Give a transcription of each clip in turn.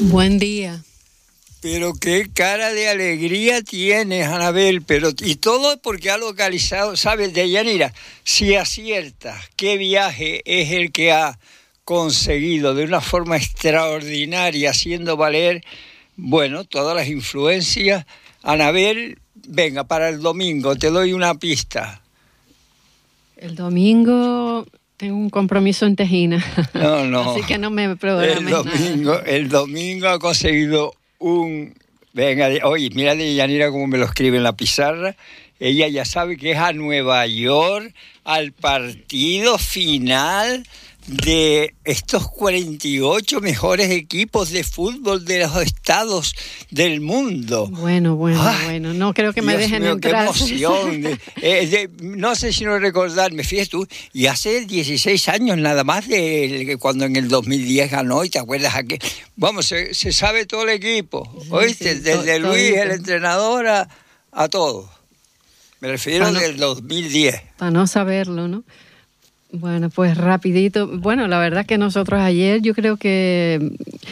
Buen día. Pero qué cara de alegría tienes, Anabel, y todo porque ha localizado, ¿sabes? Deyanira, si aciertas qué viaje es el que ha conseguido de una forma extraordinaria, haciendo valer, bueno, todas las influencias. Anabel, venga, para el domingo, te doy una pista. El domingo tengo un compromiso en Tejina. No. Así que no me programes nada. El domingo ha conseguido Venga, oye, mira de Yanira cómo me lo escribe en la pizarra. Ella ya sabe que es a Nueva York, al partido final de estos 48 mejores equipos de fútbol de los estados del mundo. Bueno, no creo que me dejen entrar. ¡Qué emoción! No sé si no recordarme, fíjate tú, y hace 16 años nada más de cuando en el 2010 ganó, y te acuerdas aquí. Vamos, se sabe todo el equipo, ¿oíste? Sí, desde Luis, el entrenador, a todo. Me refiero del 2010. Para no saberlo, ¿no? Bueno, pues rapidito. Bueno, la verdad que nosotros ayer yo creo que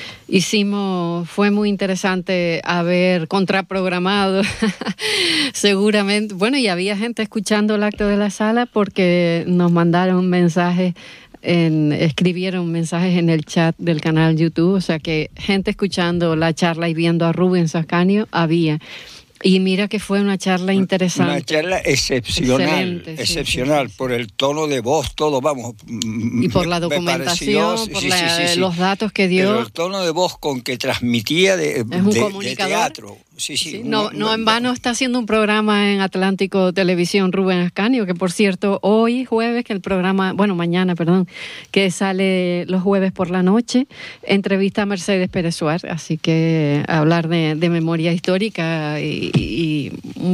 fue muy interesante haber contraprogramado seguramente. Bueno, y había gente escuchando el acto de la sala porque nos mandaron mensajes, escribieron mensajes en el chat del canal YouTube, o sea que gente escuchando la charla y viendo a Rubens Ascanio había. Y mira que fue una charla interesante. Una charla excepcional, excepcional, sí. Por el tono de voz, todo, vamos. Y por la documentación, pareció, los datos que dio. Pero el tono de voz con que transmitía de teatro. Sí. No en vano está haciendo un programa en Atlántico Televisión Rubén Ascanio, que por cierto, hoy jueves, mañana, que sale los jueves por la noche, entrevista a Mercedes Pérez Suárez, así que hablar de memoria histórica y